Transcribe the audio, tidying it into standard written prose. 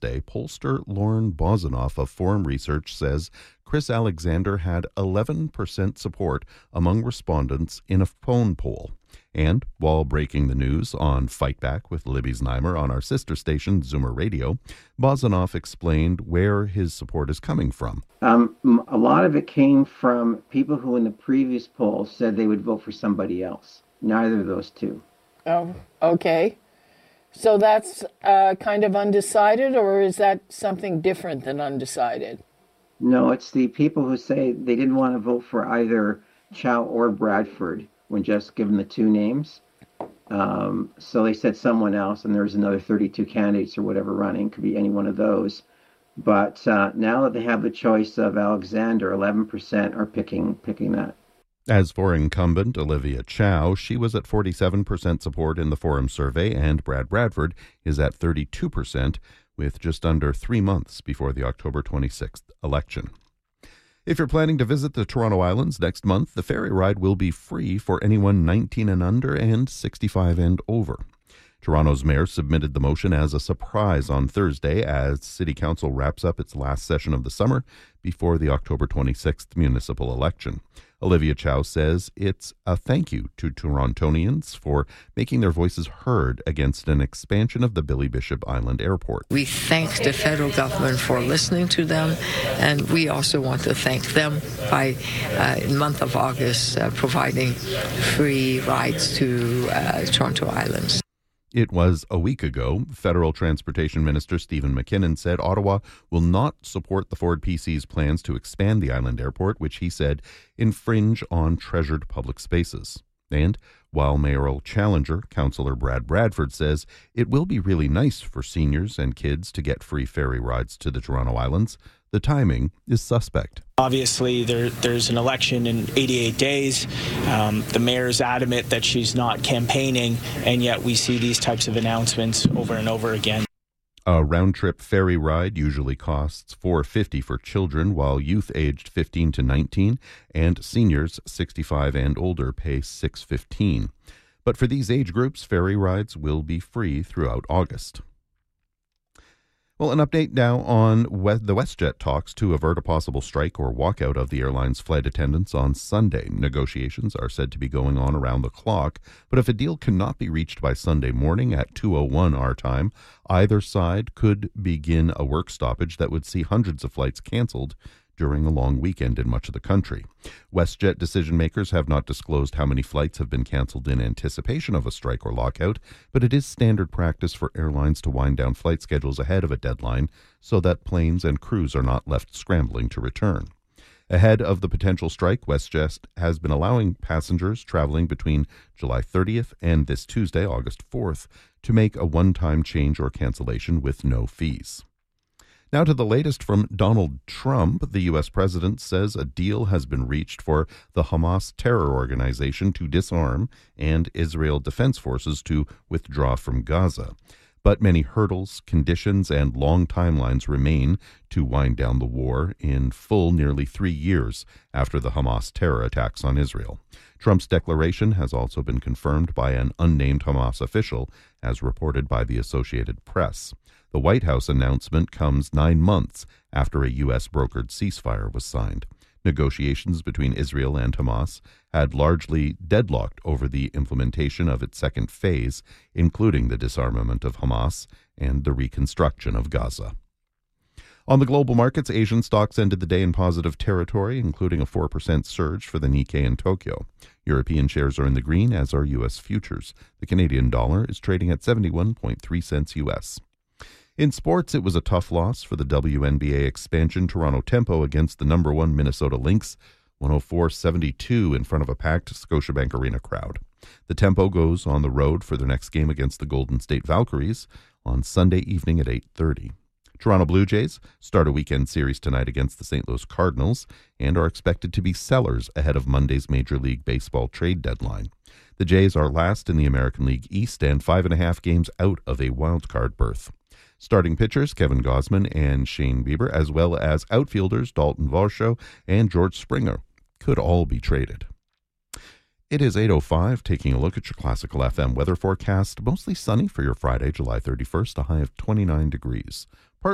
Thursday, pollster Lauren Bozinoff of Forum Research says Chris Alexander had 11% support among respondents in a phone poll. And while breaking the news on Fight Back with Libby Znaimer on our sister station, Zoomer Radio, Bozinoff explained where his support is coming from. A lot of it came from people who in the previous poll said they would vote for somebody else. Neither of those two. Oh, okay. So that's kind of undecided, or is that something different than undecided? No, it's the people who say they didn't want to vote for either Chow or Bradford when just given the two names. So they said someone else, and there's another 32 candidates or whatever running. Could be any one of those. But now that they have the choice of Alexander, 11% are picking that. As for incumbent Olivia Chow, she was at 47% support in the Forum survey, and Brad Bradford is at 32%, with just under 3 months before the October 26th election. If you're planning to visit the Toronto Islands next month, the ferry ride will be free for anyone 19 and under and 65 and over. Toronto's mayor submitted the motion as a surprise on Thursday as City Council wraps up its last session of the summer before the October 26th municipal election. Olivia Chow says it's a thank you to Torontonians for making their voices heard against an expansion of the Billy Bishop Island Airport. We thank the federal government for listening to them, and we also want to thank them by, in the month of August, providing free rides to Toronto Islands. It was a week ago. Federal Transportation Minister Stephen McKinnon said Ottawa will not support the Ford PC's plans to expand the island airport, which he said infringe on treasured public spaces. And while mayoral challenger, Councillor Brad Bradford says it will be really nice for seniors and kids to get free ferry rides to the Toronto Islands, the timing is suspect. Obviously, there's an election in 88 days. The mayor's adamant that she's not campaigning, and yet we see these types of announcements over and over again. A round-trip ferry ride usually costs $4.50 for children, while youth aged 15 to 19 and seniors 65 and older pay $6.15. But for these age groups, ferry rides will be free throughout August. Well, an update now on the WestJet talks to avert a possible strike or walkout of the airline's flight attendants on Sunday. Negotiations are said to be going on around the clock, but if a deal cannot be reached by Sunday morning at 2:01 our time, either side could begin a work stoppage that would see hundreds of flights canceled during a long weekend in much of the country. WestJet decision makers have not disclosed how many flights have been canceled in anticipation of a strike or lockout, but it is standard practice for airlines to wind down flight schedules ahead of a deadline so that planes and crews are not left scrambling to return. Ahead of the potential strike, WestJet has been allowing passengers traveling between July 30th and this Tuesday, August 4th, to make a one-time change or cancellation with no fees. Now to the latest from Donald Trump. The U.S. president says a deal has been reached for the Hamas terror organization to disarm and Israel Defense Forces to withdraw from Gaza. But many hurdles, conditions, and long timelines remain to wind down the war in full nearly 3 years after the Hamas terror attacks on Israel. Trump's declaration has also been confirmed by an unnamed Hamas official, as reported by the Associated Press. The White House announcement comes 9 months after a U.S. brokered ceasefire was signed. Negotiations between Israel and Hamas had largely deadlocked over the implementation of its second phase, including the disarmament of Hamas and the reconstruction of Gaza. On the global markets, Asian stocks ended the day in positive territory, including a 4% surge for the Nikkei in Tokyo. European shares are in the green, as are U.S. futures. The Canadian dollar is trading at 71.3 cents U.S. In sports, it was a tough loss for the WNBA expansion Toronto Tempo against the number 1 Minnesota Lynx, 104-72 in front of a packed Scotiabank Arena crowd. The Tempo goes on the road for their next game against the Golden State Valkyries on Sunday evening at 8:30. Toronto Blue Jays start a weekend series tonight against the St. Louis Cardinals and are expected to be sellers ahead of Monday's Major League Baseball trade deadline. The Jays are last in the American League East and 5.5 games out of a wild-card berth. Starting pitchers Kevin Gausman and Shane Bieber, as well as outfielders Dalton Varsho and George Springer, could all be traded. It is 8:05, taking a look at your Classical FM weather forecast. Mostly sunny for your Friday, July 31st, a high of 29 degrees.